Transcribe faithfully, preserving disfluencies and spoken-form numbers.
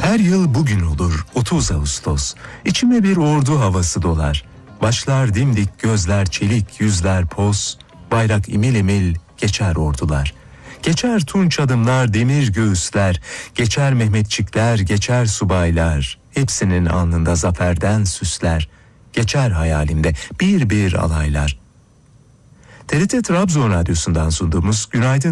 Her yıl bugün olur otuz Ağustos. İçime bir ordu havası dolar. Başlar dimdik, gözler çelik, yüzler poz. Bayrak imil imil geçer ordular. Geçer tunç adımlar, demir göğüsler. Geçer Mehmetçikler, geçer subaylar. Hepsinin alnında zaferden süsler. Geçer hayalimde bir bir alaylar. T R T Trabzon Radyosu'ndan sunduğumuz Günaydın